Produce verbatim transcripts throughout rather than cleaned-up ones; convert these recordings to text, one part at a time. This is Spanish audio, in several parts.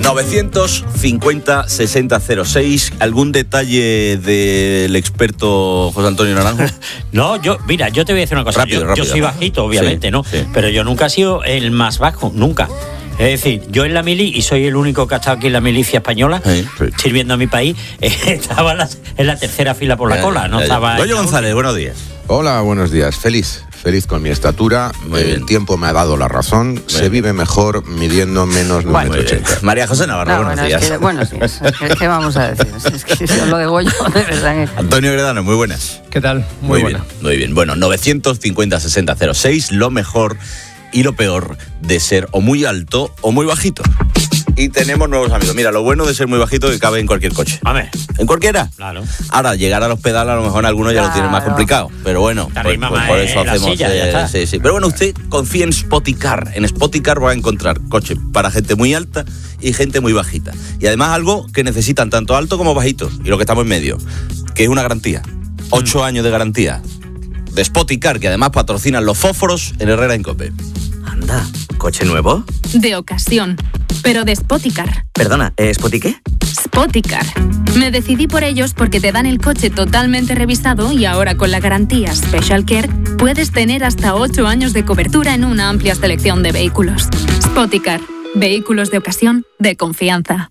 novecientos cincuenta sesenta cero seis. ¿Algún detalle del experto José Antonio Naranjo? No, yo, mira, yo te voy a decir una cosa. Rápido, yo, rápido. yo soy bajito, obviamente, Sí, ¿no? sí. Pero yo nunca he sido el más bajo, nunca. Es decir, yo en la mili, y soy el único que ha estado aquí en la milicia española, Sí, sí. sirviendo a mi país, eh, estaba en la, en la tercera fila por la Ya, cola, ya, no ya. estaba... Goyo González, buenos días. Hola, buenos días. Feliz, feliz con mi estatura. Muy El bien. tiempo me ha dado la razón. Se bien. vive mejor midiendo menos de un Bueno. metro Muy bien. ochenta. María José Navarro, No, buenos bueno, días. es que, buenos días. Es que vamos a decir. Es que yo lo de Goyo, de verdad. que- Antonio Gredano, muy buenas. ¿Qué tal? Muy, Muy, buena. bien, muy bien. Bueno, novecientos cincuenta sesenta cero seis, lo mejor y lo peor de ser o muy alto o muy bajito. Y tenemos nuevos amigos. Mira, lo bueno de ser muy bajito es que cabe en cualquier coche. Amén. ¿En cualquiera? Claro. Ahora, llegar a los pedales a lo mejor algunos ya lo tienen más Claro. complicado. Pero bueno, Te pues, arrima pues más por eso en la hacemos... silla, ya está. sí, sí. Pero bueno, usted confía en Spoticar. En Spoticar va a encontrar coches para gente muy alta y gente muy bajita. Y además algo que necesitan tanto alto como bajito. Y lo que estamos en medio, que es una garantía. Ocho años de garantía. De Spoticar, que además patrocinan los fósforos en Herrera en Cope. Anda, ¿coche nuevo? De ocasión, pero de Spoticar. Perdona, ¿eh, ¿Spoti qué? Spoticar. Me decidí por ellos porque te dan el coche totalmente revisado y ahora con la garantía Special Care puedes tener hasta ocho años de cobertura en una amplia selección de vehículos. Spoticar. Vehículos de ocasión de confianza.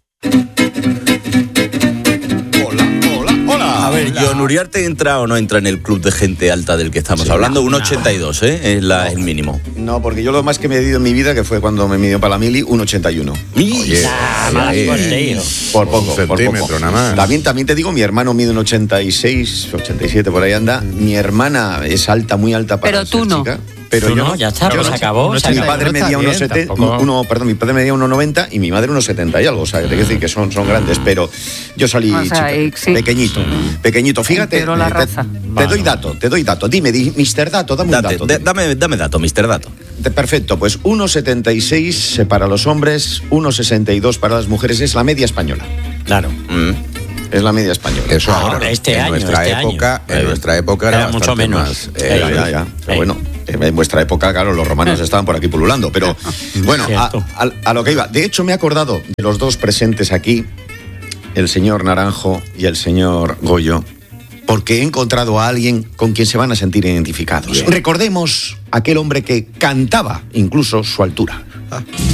Hola, hola, hola. A ver, John Uriarte entra o no entra en el club de gente alta del que estamos Sí, hablando. no, un ochenta y dos, ¿eh? Es la, el mínimo. No, porque yo lo más que me he medido en mi vida, que fue cuando me midió para la mili, un ochenta y uno. Oye, Ah, mala oye, suerte, hijo. Por Un poco, por centímetro poco. nada más. También, también te digo, mi hermano mide un ochenta y seis, ochenta y siete, por ahí anda. Mi hermana es alta, muy alta para Pero tú ser no. chica. Pero Tú yo no, ya está, yo pues no. se acabó, no se Mi ochenta y acabó. padre está medía bien, unos setenta, tampoco- uno, perdón, mi padre medía uno noventa y mi madre unos setenta y algo, o sea, te quiero decir que son, son grandes, pero yo salí O sea, chica- y- sí. pequeñito, pequeñito. Fíjate, Empeoró la te, raza. te doy dato, te doy dato. Dime, di, mister Dato, dame un Date, dato. de- dime. dame, dame dato, mister Dato. De- Perfecto, pues uno setenta y seis para los hombres, uno sesenta y dos para las mujeres, es la media española. Claro. Mm. Es la media española. Eso Ahora, ahora, este en año, nuestra este época, año. en Era nuestra época era, mucho bastante menos. más, Ya, eh, ya, ya. Pero Sí. bueno, en vuestra época, claro, los romanos estaban por aquí pululando. Pero bueno, a, Cierto. a- a lo que iba. De hecho, me he acordado de los dos presentes aquí, el señor Naranjo y el señor Goyo, porque he encontrado a alguien con quien se van a sentir identificados. Recordemos aquel hombre que cantaba incluso su altura.